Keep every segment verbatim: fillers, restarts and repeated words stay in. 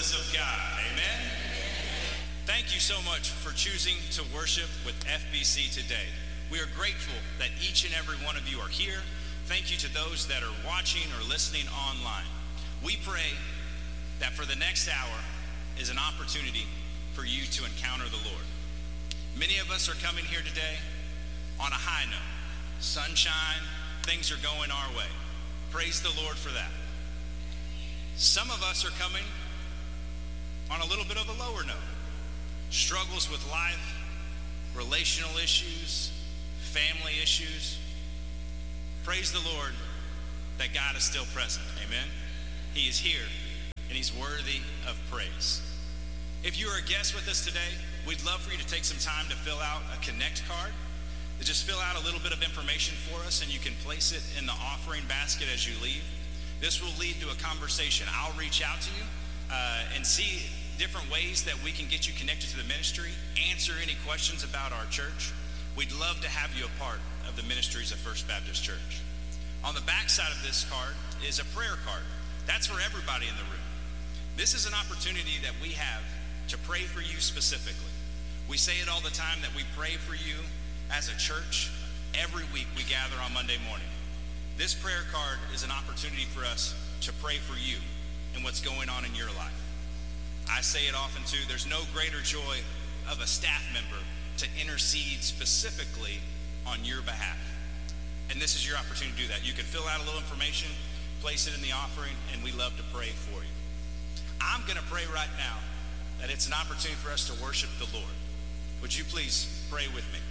promises of God. Amen? Thank you so much for choosing to worship with F B C today. We are grateful that each and every one of you are here. Thank you to those that are watching or listening online. We pray that for the next hour is an opportunity for you to encounter the Lord. Many of us are coming here today on a high note. Sunshine, things are going our way. Praise the Lord for that. Some of us are coming on a little bit of a lower note. Struggles with life, relational issues, family issues. Praise the Lord that God is still present. Amen. He is here and he's worthy of praise. If you are a guest with us today, we'd love for you to take some time to fill out a Connect card. To just fill out a little bit of information for us, and you can place it in the offering basket as you leave. This will lead to a conversation. I'll reach out to you uh, and see different ways that we can get you connected to the ministry, answer any questions about our church. We'd love to have you a part of the ministries of First Baptist Church. On the back side of this card is a prayer card. That's for everybody in the room. This is an opportunity that we have to pray for you specifically. We say it all the time that we pray for you as a church. Every week we gather on Monday morning. This prayer card is an opportunity for us to pray for you and what's going on in your life. I say it often too, there's no greater joy of a staff member to intercede specifically on your behalf. And this is your opportunity to do that. You can fill out a little information, place it in the offering, and we love to pray for you. I'm going to pray right now that it's an opportunity for us to worship the Lord. Would you please pray with me?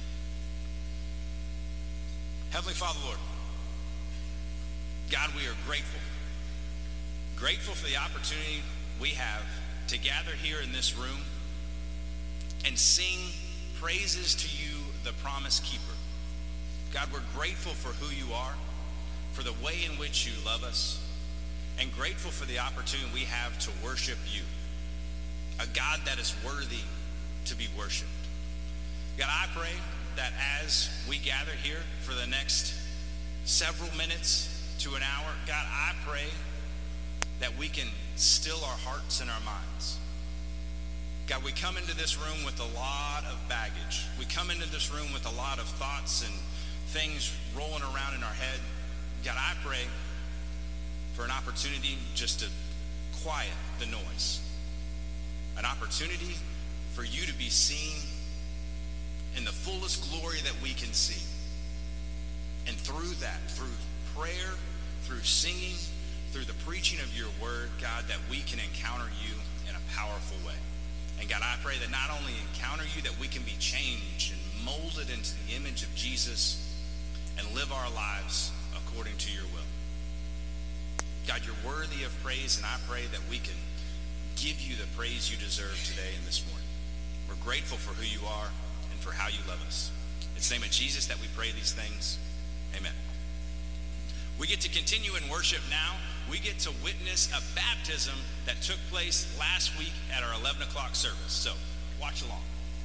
Heavenly Father, Lord, God, we are grateful. Grateful for the opportunity we have to gather here in this room and sing praises to you, the promise keeper. God, we're grateful for who you are, for the way in which you love us, and grateful for the opportunity we have to worship you, a God that is worthy to be worshiped. God, I pray that as we gather here for the next several minutes to an hour, God, I pray that we can still our hearts and our minds. God, we come into this room with a lot of baggage. We come into this room with a lot of thoughts and things rolling around in our head. God, I pray for an opportunity just to quiet the noise. An opportunity for you to be seen in the fullest glory that we can see. And through that, through prayer, through singing, through the preaching of your word, God, that we can encounter you in a powerful way. And God, I pray that not only encounter you, that we can be changed and molded into the image of Jesus and live our lives according to your will. God, you're worthy of praise, and I pray that we can give you the praise you deserve today and this morning. We're grateful for who you are and for how you love us. It's the name of Jesus that we pray these things. Amen. We get to continue in worship now. We get to witness a baptism that took place last week at our eleven o'clock service. So watch along.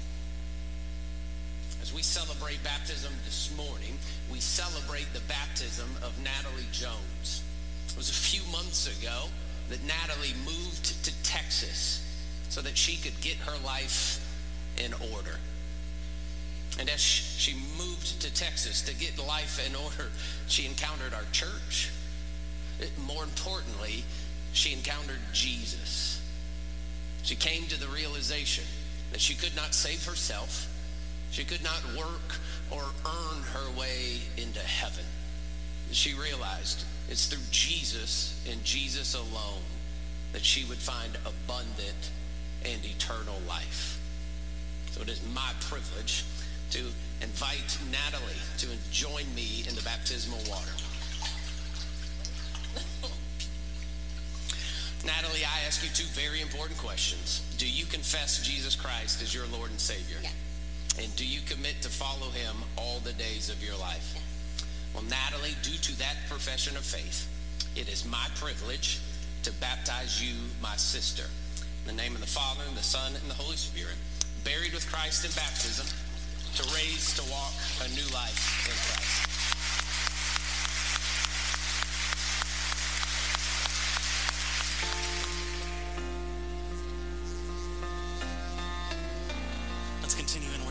As we celebrate baptism this morning, we celebrate the baptism of Natalie Jones. It was a few months ago that Natalie moved to Texas so that she could get her life in order. And as she moved to Texas to get life in order, she encountered our church. More importantly, she encountered Jesus. She came to the realization that she could not save herself. She could not work or earn her way into heaven. She realized it's through Jesus and Jesus alone that she would find abundant and eternal life. So it is my privilege to invite Natalie to join me in the baptismal water. Natalie, I ask you two very important questions. Do you confess Jesus Christ as your Lord and Savior? Yes. And do you commit to follow him all the days of your life? Yes. Well, Natalie, due to that profession of faith, it is my privilege to baptize you, my sister. In the name of the Father, and the Son, and the Holy Spirit, buried with Christ in baptism, to raise to walk a new life in Christ.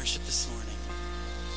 worship this morning.